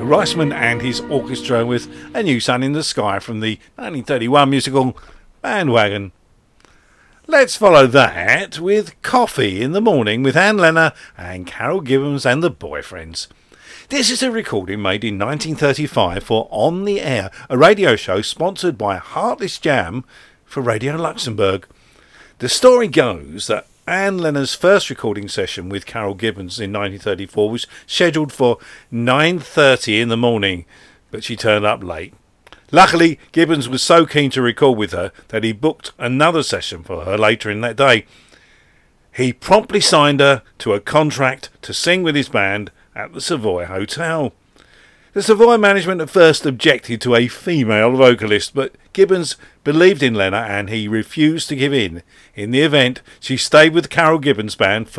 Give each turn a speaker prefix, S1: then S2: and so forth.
S1: Reisman and his orchestra with A New Sun in the Sky from the 1931 musical Bandwagon. Let's follow that with Coffee in the Morning with Anne Lenner and Carol Gibbons and the Boyfriends. This is a recording made in 1935 for On the Air, a radio show sponsored by Heartless Jam for Radio Luxembourg. The story goes that Anne Lenner's first recording session with Carol Gibbons in 1934 was scheduled for 9:30 in the morning, but she turned up late. Luckily, Gibbons was so keen to record with her that he booked another session for her later in that day. He promptly signed her to a contract to sing with his band at the Savoy Hotel. The Savoy management at first objected to a female vocalist, but Gibbons believed in Lenner and he refused to give in. In the event, she stayed with Carol Gibbons' band for